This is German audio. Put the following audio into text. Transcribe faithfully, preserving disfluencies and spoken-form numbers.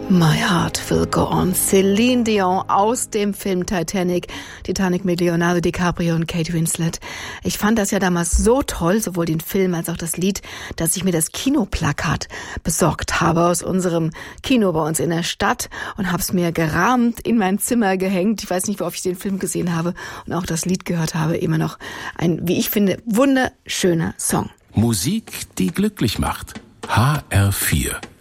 My Heart Will Go On. Celine Dion aus dem Film Titanic. Titanic mit Leonardo DiCaprio und Kate Winslet. Ich fand das ja damals so toll, sowohl den Film als auch das Lied, dass ich mir das Kinoplakat besorgt habe aus unserem Kino bei uns in der Stadt und habe es mir gerahmt in mein Zimmer gehängt. Ich weiß nicht, wie oft ich den Film gesehen habe und auch das Lied gehört habe. Immer noch ein, wie ich finde, wunderschöner Song. Musik, die glücklich macht. H R vier